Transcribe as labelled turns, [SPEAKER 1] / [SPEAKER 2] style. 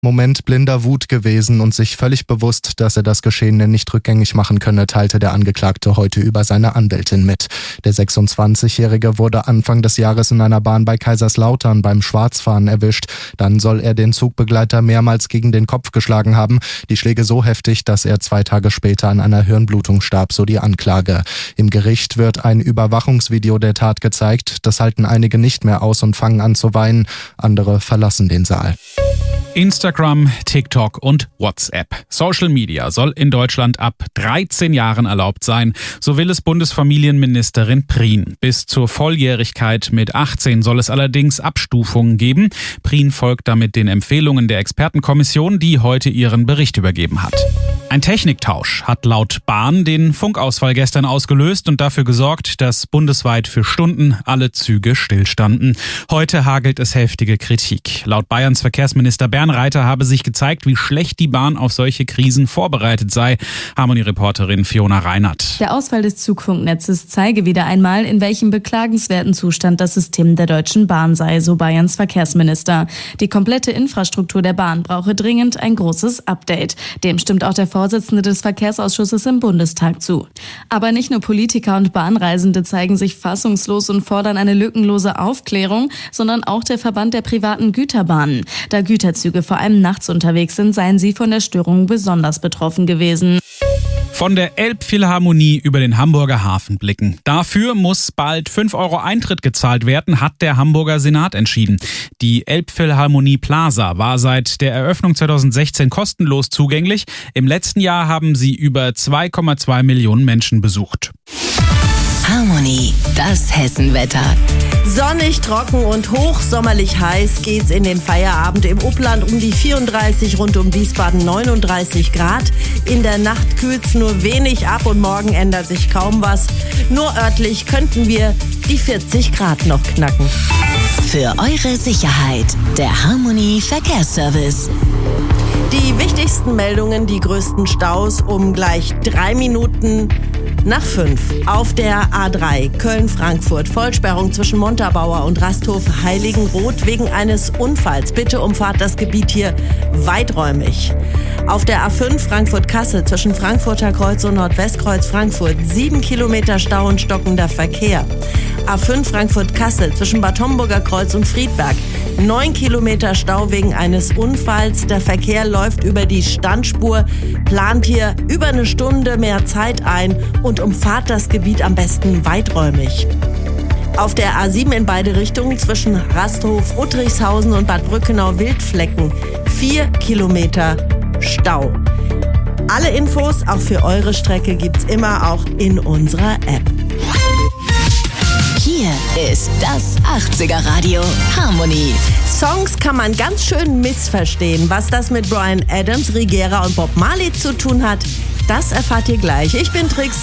[SPEAKER 1] Moment blinder Wut gewesen und sich völlig bewusst, dass er das Geschehene nicht rückgängig machen könne, teilte der Angeklagte heute über seine Anwältin mit. Der 26-Jährige wurde Anfang des Jahres in einer Bahn bei Kaiserslautern beim Schwarzfahren erwischt. Dann soll er den Zugbegleiter mehrmals gegen den Kopf geschlagen haben. Die Schläge so heftig, dass er 2 Tage später an einer Hirnblutung starb, so die Anklage. Im Gericht wird ein Überwachungsvideo der Tat gezeigt. Das halten einige nicht mehr aus und fangen an zu weinen. Andere verlassen den Saal.
[SPEAKER 2] Instagram, TikTok und WhatsApp. Social Media soll in Deutschland ab 13 Jahren erlaubt sein. So will es Bundesfamilienministerin Prien. Bis zur Volljährigkeit mit 18 soll es allerdings Abstufungen geben. Prien folgt damit den Empfehlungen der Expertenkommission, die heute ihren Bericht übergeben hat. Ein Techniktausch hat laut Bahn den Funkausfall gestern ausgelöst und dafür gesorgt, dass bundesweit für Stunden alle Züge stillstanden. Heute hagelt es heftige Kritik. Laut Bayerns Verkehrsminister Bernreiter habe sich gezeigt, wie schlecht die Bahn auf solche Krisen vorbereitet sei. Harmonie-Reporterin Fiona Reinhardt.
[SPEAKER 3] Der Ausfall des Zugfunknetzes zeige wieder einmal, in welchem beklagenswerten Zustand das System der Deutschen Bahn sei, so Bayerns Verkehrsminister. Die komplette Infrastruktur der Bahn brauche dringend ein großes Update. Dem stimmt auch der Vorsitzende des Verkehrsausschusses im Bundestag zu. Aber nicht nur Politiker und Bahnreisende zeigen sich fassungslos und fordern eine lückenlose Aufklärung, sondern auch der Verband der privaten Güterbahnen. Da Güterzüge vor allem nachts unterwegs sind, seien sie von der Störung besonders betroffen gewesen.
[SPEAKER 2] Von der Elbphilharmonie über den Hamburger Hafen blicken. Dafür muss bald 5 € Eintritt gezahlt werden, hat der Hamburger Senat entschieden. Die Elbphilharmonie Plaza war seit der Eröffnung 2016 kostenlos zugänglich. Im letzten Jahr haben sie über 2,2 Millionen Menschen besucht.
[SPEAKER 4] Harmonie, das Hessenwetter.
[SPEAKER 5] Sonnig, trocken und hochsommerlich heiß geht's in den Feierabend. Im Upland um die 34, rund um Wiesbaden 39 Grad. In der Nacht kühlt's nur wenig ab und morgen ändert sich kaum was. Nur örtlich könnten wir die 40 Grad noch knacken.
[SPEAKER 4] Für eure Sicherheit, der Harmonie Verkehrsservice.
[SPEAKER 5] Die wichtigsten Meldungen, die größten Staus um gleich 3 Minuten nach 5. Auf der A3 Köln-Frankfurt. Vollsperrung zwischen Montabaur und Rasthof Heiligenroth wegen eines Unfalls. Bitte umfahrt das Gebiet hier weiträumig. Auf der A5 Frankfurt-Kassel zwischen Frankfurter Kreuz und Nordwestkreuz Frankfurt 7 Kilometer Stau und stockender Verkehr. A5 Frankfurt-Kassel zwischen Bad Homburger Kreuz und Friedberg 9 Kilometer Stau wegen eines Unfalls. Der Verkehr läuft über die Standspur. Plant hier über eine Stunde mehr Zeit ein und umfahrt das Gebiet am besten weiträumig. Auf der A7 in beide Richtungen zwischen Rasthof, Uttrichshausen und Bad Brückenau-Wildflecken 4 Kilometer Stau. Alle Infos, auch für eure Strecke, gibt's immer auch in unserer App.
[SPEAKER 4] Hier ist das 80er Radio Harmonie.
[SPEAKER 5] Songs kann man ganz schön missverstehen. Was das mit Bryan Adams, Rigera und Bob Marley zu tun hat, das erfahrt ihr gleich. Ich bin Trixie.